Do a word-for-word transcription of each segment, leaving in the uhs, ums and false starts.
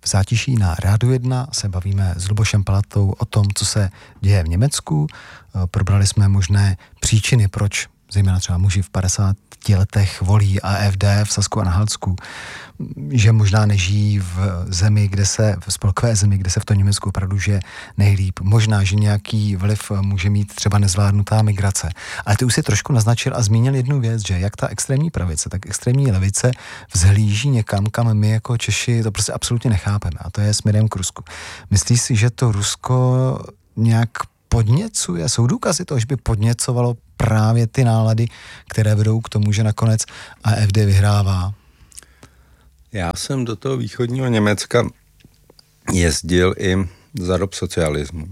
V Zátiší na Rádiu jedna se bavíme s Lubošem Palatou o tom, co se děje v Německu. Probrali jsme možné příčiny, proč zejména třeba muži v padesáti letech volí A F D v Sasku a na Halsku, že možná nežijí v zemi, kde se, v spolkové zemi, kde se v tom Německu opravdu žije nejlíp. Možná, že nějaký vliv může mít třeba nezvládnutá migrace. Ale ty už si trošku naznačil a zmínil jednu věc, že jak ta extrémní pravice, tak extrémní levice vzhlíží někam, kam my jako Češi to prostě absolutně nechápeme. A to je směrem k Rusku. Myslíš si, že to Rusko nějak podněcuje? Jsou důkazy toho, že by podněcovalo právě ty nálady, které vedou k tomu, že nakonec A F D vyhrává? Já jsem do toho východního Německa jezdil i za dob socialismu.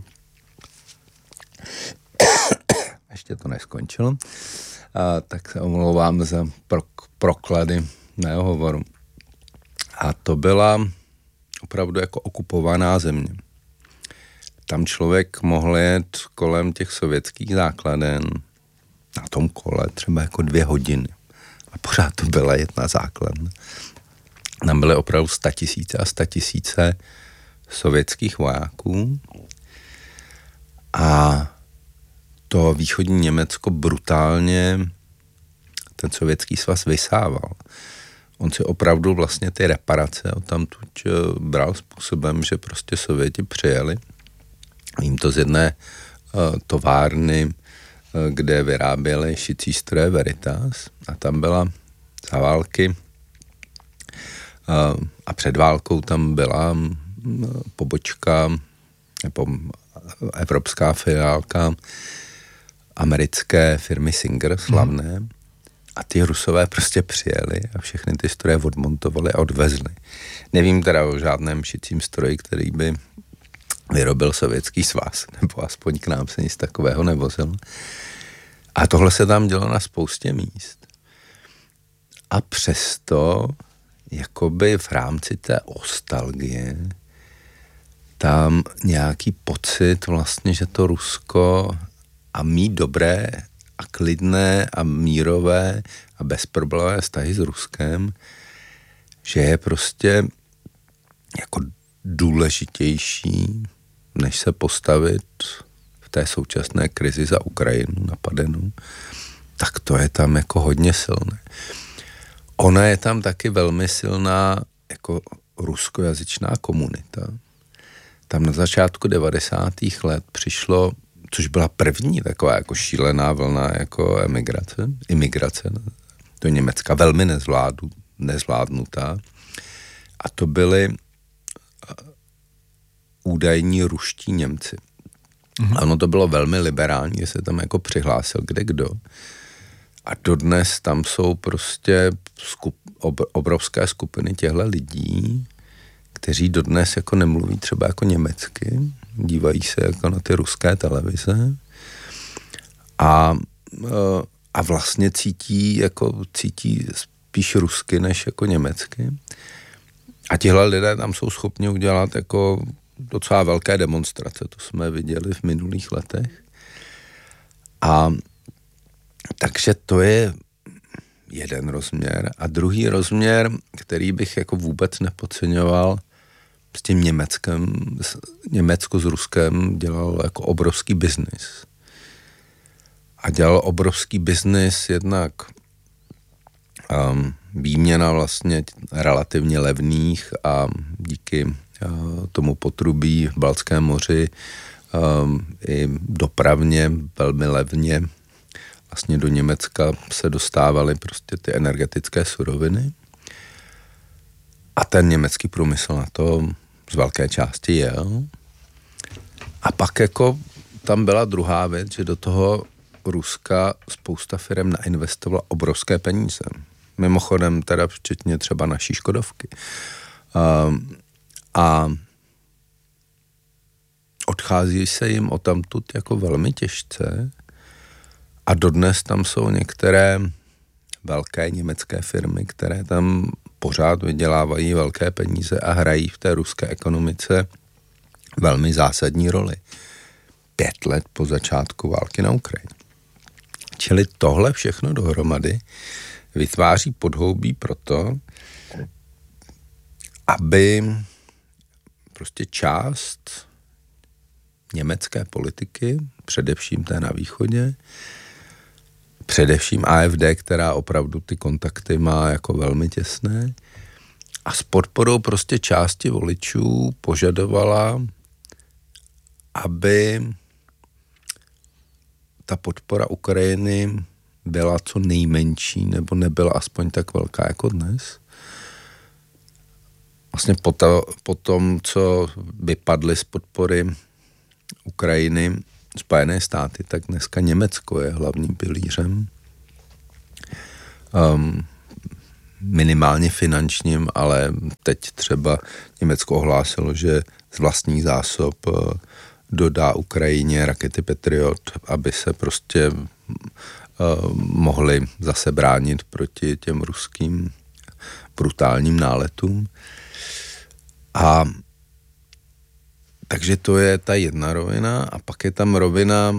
Ještě to neskončilo, a tak se omlouvám za pro, proklady mého hovoru. A to byla opravdu jako okupovaná země. Tam člověk mohl jet kolem těch sovětských základen na tom kole třeba jako dvě hodiny. A pořád to byla jedna základna. Tam byly opravdu statisíce a statisíce sovětských vojáků a to východní Německo brutálně ten sovětský svaz vysával. On si opravdu vlastně ty reparace odtamtud bral způsobem, že prostě Sověti přijeli. Vím to z jedné uh, továrny, uh, kde vyráběli šicí stroje Veritas a tam byla za války a před válkou tam byla pobočka nebo evropská filiálka americké firmy Singer, slavné. Mm. A ty Rusové prostě přijeli a všechny ty stroje odmontovali a odvezli. Nevím teda o žádném šicím stroji, který by vyrobil Sovětský svaz, nebo aspoň k nám se nic takového nevozilo. A tohle se tam dělo na spoustě míst. A přesto jakoby v rámci té nostalgie tam nějaký pocit vlastně, že to Rusko a mít dobré a klidné a mírové a bezproblémové vztahy s Ruskem, že je prostě jako důležitější, než se postavit v té současné krizi za Ukrajinu napadenou, tak to je tam jako hodně silné. Ona je tam taky velmi silná jako ruskojazyčná komunita. Tam na začátku devadesátých let přišlo, což byla první taková jako šílená vlna jako emigrace, imigrace do Německa, velmi nezvládu, nezvládnutá. A to byli údajní ruští Němci. Mm-hmm. Ano, to bylo velmi liberální, že se tam jako přihlásil kdekdo. A dodnes tam jsou prostě skup, ob, obrovské skupiny těchto lidí, kteří dodnes jako nemluví třeba jako německy, dívají se jako na ty ruské televize a, a vlastně cítí jako cítí spíš rusky než jako německy. A tihle lidé tam jsou schopni udělat jako docela velké demonstrace, to jsme viděli v minulých letech. A takže to je jeden rozměr. A druhý rozměr, který bych jako vůbec nepodceňoval, s tím Německem, Německo s Ruskem dělal jako obrovský biznis. A dělal obrovský biznis jednak um, výměna vlastně relativně levných a díky uh, tomu potrubí v Baltském moři um, i dopravně velmi levně vlastně do Německa se dostávaly prostě ty energetické suroviny. A ten německý průmysl na to z velké části jel. A pak jako tam byla druhá věc, že do toho Ruska spousta firem nainvestovala obrovské peníze. Mimochodem teda včetně třeba naší Škodovky. Um, a odchází se jim odtamtud jako velmi těžce a dodnes tam jsou některé velké německé firmy, které tam pořád vydělávají velké peníze a hrají v té ruské ekonomice velmi zásadní roli. Pět let po začátku války na Ukrajině. Čili tohle všechno dohromady vytváří podhoubí pro to, aby prostě část německé politiky, především té na východě, především A F D, která opravdu ty kontakty má jako velmi těsné, a s podporou prostě části voličů požadovala, aby ta podpora Ukrajiny byla co nejmenší, nebo nebyla aspoň tak velká jako dnes. Vlastně po, to, po tom, co vypadly z podpory Ukrajiny Spojené státy, tak dneska Německo je hlavním pilířem. Um, minimálně finančním, ale teď třeba Německo ohlásilo, že z vlastních zásob dodá Ukrajině rakety Patriot, aby se prostě uh, mohli zase bránit proti těm ruským brutálním náletům. A takže to je ta jedna rovina a pak je tam rovina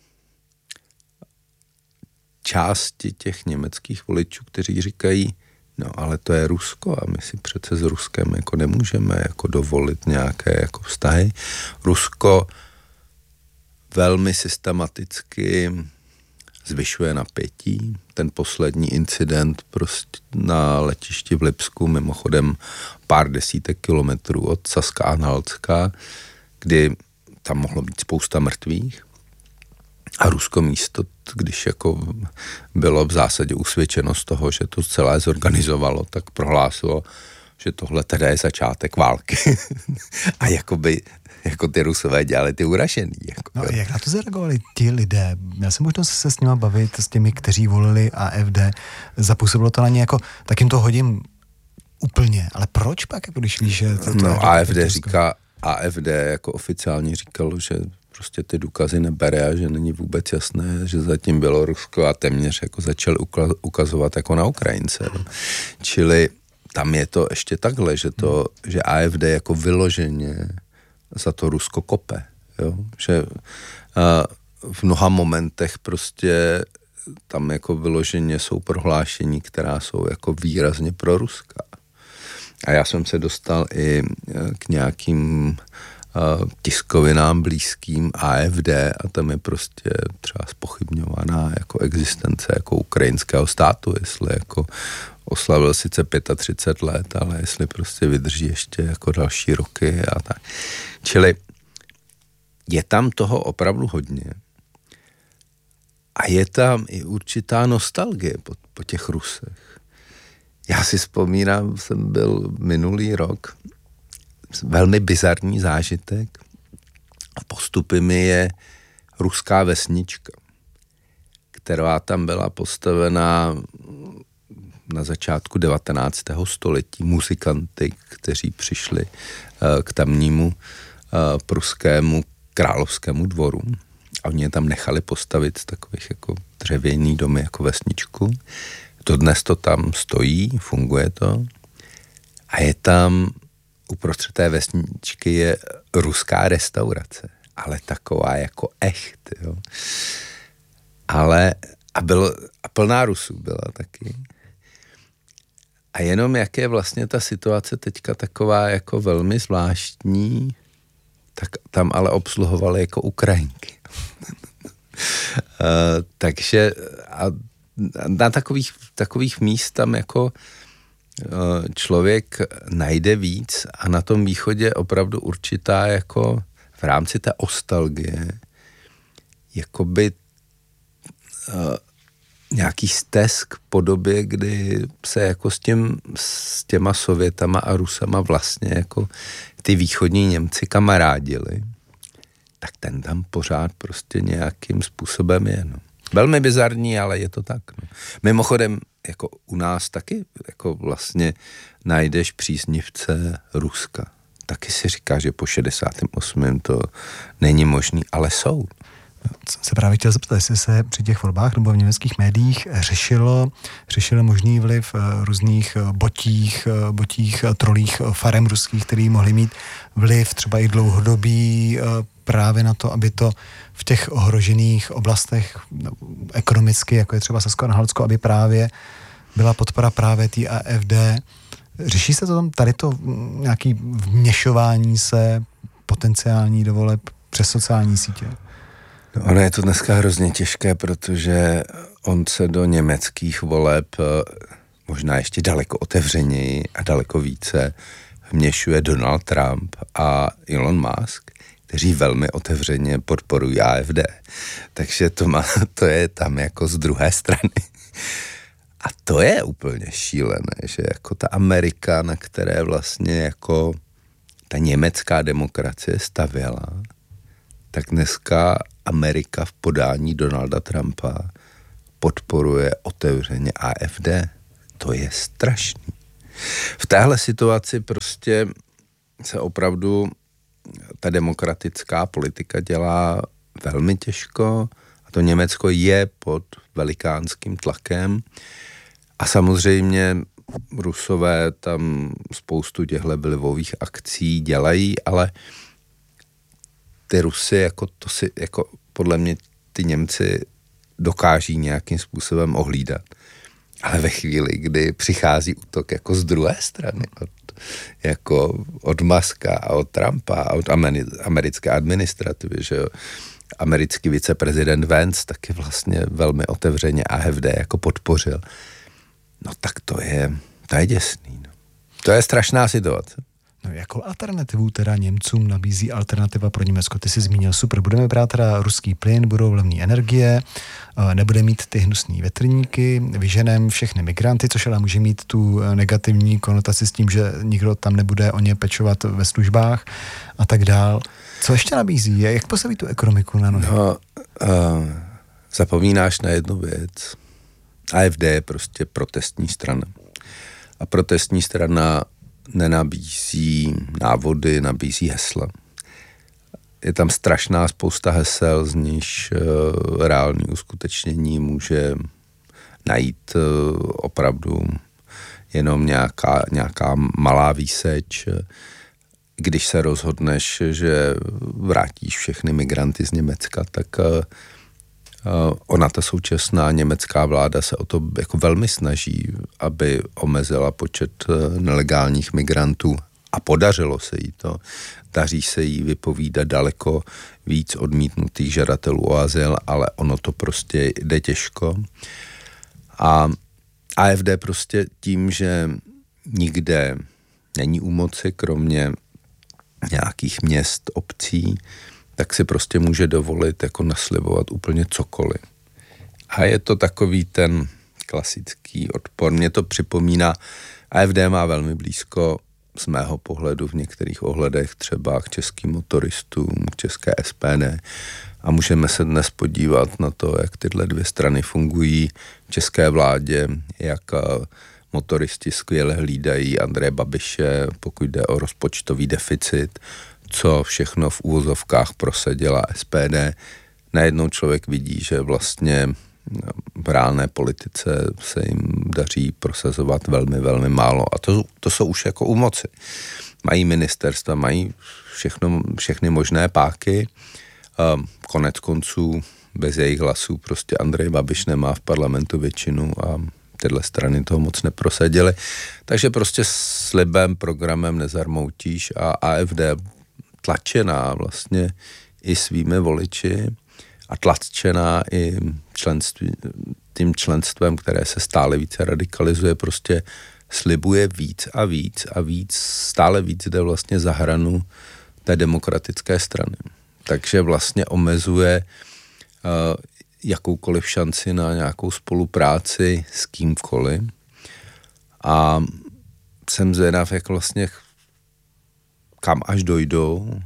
části těch německých voličů, kteří říkají, no ale to je Rusko a my si přece s Ruskem jako nemůžeme jako dovolit nějaké jako vztahy. Rusko velmi systematicky zvyšuje napětí. Ten poslední incident prostě na letišti v Lipsku, mimochodem pár desítek kilometrů od Saska-Anhaltska, kdy tam mohlo být spousta mrtvých. A Rusko místo, když jako bylo v zásadě usvědčeno z toho, že to celé zorganizovalo, tak prohlásilo, že tohle teda je začátek války. A jakoby jako ty Rusové dělali ty uražený. Jako, no, jak na to zareagovali ti lidé? Měl jsem možnost se s nima bavit, s těmi, kteří volili A F D. Zapůsobilo to na ně jako, tak jim to hodím úplně. Ale proč pak, jako když víš, že... To, to no, A F D říká, A F D jako oficiálně říkalo, že prostě ty důkazy nebere a že není vůbec jasné, že zatím bylo Rusko a téměř jako začali ukazovat jako na Ukrajince. Čili tam je to ještě takhle, že to, že A F D jako vyloženě za to Rusko kope, jo? Že uh, v mnoha momentech prostě tam jako vyloženě jsou prohlášení, která jsou jako výrazně proruská. A já jsem se dostal i k nějakým uh, tiskovinám blízkým A F D a tam je prostě třeba zpochybňovaná jako existence jako ukrajinského státu, jestli jako oslavil sice třicet pět let, ale jestli prostě vydrží ještě jako další roky a tak. Čili je tam toho opravdu hodně a je tam i určitá nostalgie po, po těch Rusech. Já si vzpomínám, jsem byl minulý rok, velmi bizarní zážitek. Postupy mi je ruská vesnička, která tam byla postavená na začátku devatenáctého století muzikanty, kteří přišli uh, k tamnímu uh, pruskému královskému dvoru a oni je tam nechali postavit z takových jako dřevěný domy jako vesničku. Dodnes to tam stojí, funguje to a je tam uprostřed té vesničky je ruská restaurace, ale taková jako echt, jo. Ale a, byl, a plná Rusů byla taky. A jenom jak je vlastně ta situace teďka taková jako velmi zvláštní, tak tam ale obsluhovali jako Ukrajinky. uh, takže a na takových, takových míst tam jako uh, člověk najde víc a na tom východě opravdu určitá jako v rámci té nostalgie jakoby uh, nějaký stesk po době, kdy se jako s, tím, s těma Sovětama a Rusama vlastně jako ty východní Němci kamarádili, tak ten tam pořád prostě nějakým způsobem je, no. Velmi bizarní, ale je to tak, no. Mimochodem, jako u nás taky jako vlastně najdeš příznivce Ruska. Taky si říká, že po šedesátém osmém to není možný, ale jsou. Se právě chtěl zeptat, jestli se při těch volbách nebo v německých médiích řešilo, řešilo možný vliv různých botích, botích, trolích farem ruských, který mohli mít vliv třeba i dlouhodobý právě na to, aby to v těch ohrožených oblastech ekonomicky, jako je třeba Sasko-Anhaltsko, aby právě byla podpora právě té A F D Řeší se to tam tady to nějaký vměšování se potenciální do voleb přes sociální sítě? No, ono je to dneska hrozně těžké, protože on se do německých voleb možná ještě daleko otevřeněji a daleko více vměšuje Donald Trump a Elon Musk, kteří velmi otevřeně podporují A F D. Takže to, má, to je tam jako z druhé strany. A to je úplně šílené, že jako ta Amerika, na které vlastně jako ta německá demokracie stavěla, tak dneska Amerika v podání Donalda Trumpa podporuje otevřeně A F D. To je strašný. V téhle situaci prostě se opravdu ta demokratická politika dělá velmi těžko a to Německo je pod velikánským tlakem a samozřejmě Rusové tam spoustu těchto vlivových akcí dělají, ale ty Rusy, jako to si, jako podle mě ty Němci dokáží nějakým způsobem ohlídat. Ale ve chvíli, kdy přichází útok jako z druhé strany, od, jako od Muska a od Trumpa a od americké administrativy, že jo, americký viceprezident Vance taky vlastně velmi otevřeně A F D jako podpořil. No tak to je, to je děsný. No. To je strašná situace. No, jakou alternativu teda Němcům nabízí alternativa pro Německo? Ty jsi zmínil, super, budeme brát teda ruský plyn, budou levné energie, nebude mít ty hnusný větrníky, vyženem všechny migranty, což ale může mít tu negativní konotaci s tím, že nikdo tam nebude o ně pečovat ve službách a tak dál. Co ještě nabízí? Jak postaví tu ekonomiku na nohy? No, uh, zapomínáš na jednu věc. A F D je prostě protestní strana. A protestní strana nenabízí návody, nabízí hesla. Je tam strašná spousta hesel, z níž uh, reální uskutečnění může najít uh, opravdu jenom nějaká, nějaká malá výseč. Když se rozhodneš, že vrátíš všechny migranty z Německa, tak uh, uh, ona, ta současná německá vláda se o to jako velmi snaží, aby omezila počet uh, nelegálních migrantů a podařilo se jí to. Daří se jí vypovídat daleko víc odmítnutých žadatelů o azyl, ale ono to prostě jde těžko. A A F D prostě tím, že nikde není u moci, kromě nějakých měst, obcí, tak si prostě může dovolit jako naslibovat úplně cokoliv. A je to takový ten klasický odpor. Mně to připomíná, A F D má velmi blízko z mého pohledu v některých ohledech třeba k českým motoristům, k české S P D. A můžeme se dnes podívat na to, jak tyhle dvě strany fungují v české vládě, jak motoristi skvěle hlídají Andreje Babiše, pokud jde o rozpočtový deficit, co všechno v úvozovkách prosadila S P D. Najednou člověk vidí, že vlastně v reálné politice se jim daří prosazovat velmi, velmi málo. A to, to jsou už jako u moci. Mají ministerstva, mají všechno, všechny možné páky. Konec konců bez jejich hlasů prostě Andrej Babiš nemá v parlamentu většinu a tyhle strany toho moc neprosadily. Takže prostě slibem, programem nezarmoutíš a A F D tlačená vlastně i svými voliči a tlačená i členství, tím členstvem, které se stále více radikalizuje, prostě slibuje víc a víc a víc, stále víc jde vlastně za hranu té demokratické strany. Takže vlastně omezuje uh, jakoukoliv šanci na nějakou spolupráci s kýmkoliv. A jsem zvědav, jak vlastně kam až dojdou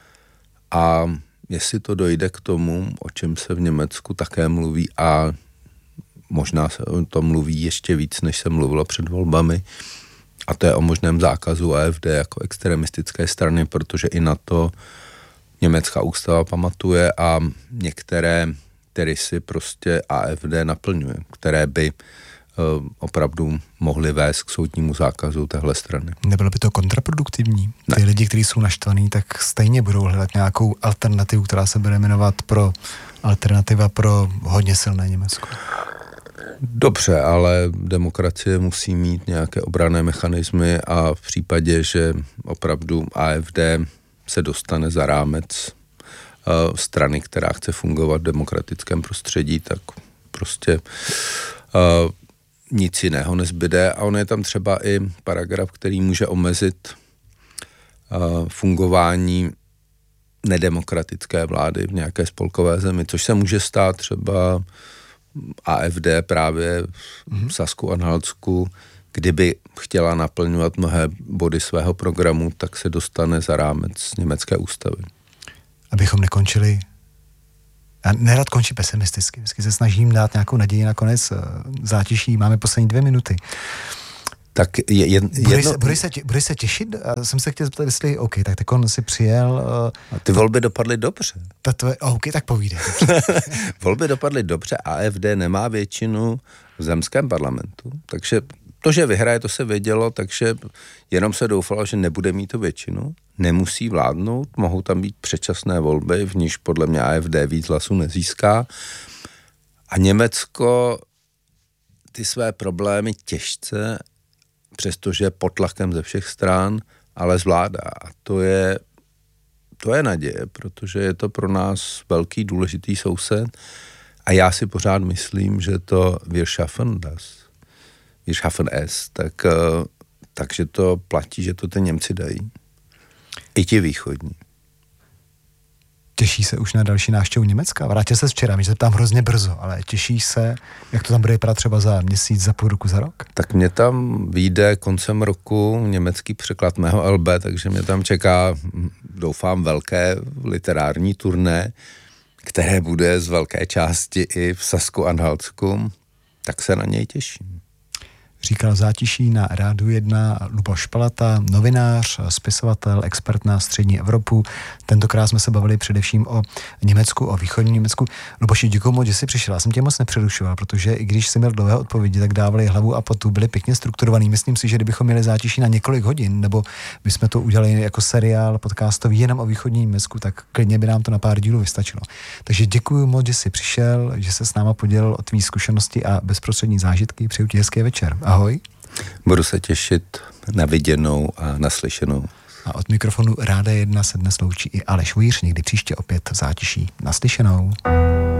a jestli to dojde k tomu, o čem se v Německu také mluví a možná se o tom mluví ještě víc, než se mluvilo před volbami, a to je o možném zákazu A F D jako extremistické strany, protože i na to německá ústava pamatuje a některé které si prostě A F D naplňuje, které by uh, opravdu mohly vést k soudnímu zákazu téhle strany. Nebylo by to kontraproduktivní? Ne. Ty lidi, kteří jsou naštvaní, tak stejně budou hledat nějakou alternativu, která se bude jmenovat pro alternativa pro hodně silné Německo. Dobře, ale demokracie musí mít nějaké obranné mechanismy a v případě, že opravdu A F D se dostane za rámec uh, strany, která chce fungovat v demokratickém prostředí, tak prostě uh, nic jiného nezbyde. A on je tam třeba i paragraf, který může omezit uh, fungování nedemokratické vlády v nějaké spolkové zemi, což se může stát třeba A F D právě v Sasku Anhaltsku, kdyby chtěla naplňovat mnohé body svého programu, tak se dostane za rámec německé ústavy. Abychom nekončili, já nerad končí pesimisticky, vždycky se snažím dát nějakou naději na konec zátiší, máme poslední dvě minuty. Tak je, je, budeš, jedno... se, budeš, se, budeš se těšit? Já jsem se chtěl zeptat, jestli, OK, tak teď on si přijel... Uh, ty volby dopadly dobře. Ta tvoje, OK, tak povídej. Volby dopadly dobře, A F D nemá většinu v zemském parlamentu, takže to, že vyhraje, to se vědělo, takže jenom se doufalo, že nebude mít tu většinu, nemusí vládnout, mohou tam být předčasné volby, v níž podle mě A F D víc hlasů nezíská. A Německo ty své problémy těžce, přestože pod tlakem ze všech stran, ale zvládá. A to je, to je naděje, protože je to pro nás velký důležitý soused a já si pořád myslím, že to wir schaffen das, wir schaffen es, tak, takže to platí, že to ty Němci dají. I ti východní. Těší se už na další návštěvu Německa? Vrátil se včera, my se ptám hrozně brzo, ale těšíš se, jak to tam bude vypadat třeba za měsíc, za půl roku, za rok? Tak mě tam vyjde koncem roku německý překlad mého L B, takže mě tam čeká, doufám, velké literární turné, které bude z velké části i v Sasku Anhaltsku, tak se na něj těším. Říkal zátiší na Rádiu jedna Luboš Palata, novinář, spisovatel, expert na střední Evropu. Tentokrát jsme se bavili především o Německu, o východním Německu. Luboši, děkuji moc, že jsi přišel. Já jsem tě moc nepřerušoval, protože i když jsi měl dlouhé odpovědi, tak dávali hlavu a patu, byly pěkně strukturovaný. Myslím si, že kdybychom měli zátiší na několik hodin, nebo bychom to udělali jako seriál podcastový jenom o východním Německu, tak klidně by nám to na pár dílů vystačilo. Takže děkuji moc, že jsi přišel, že se s náma podělil o tvý zkušenosti a bezprostřední zážitky. Přeju ti hezký večer. Ahoj. Budu se těšit na viděnou a naslyšenou. A od mikrofonu Rádia jedna se dnes loučí i Aleš Vůjíř, někdy příště opět v zátiší. Naslyšenou.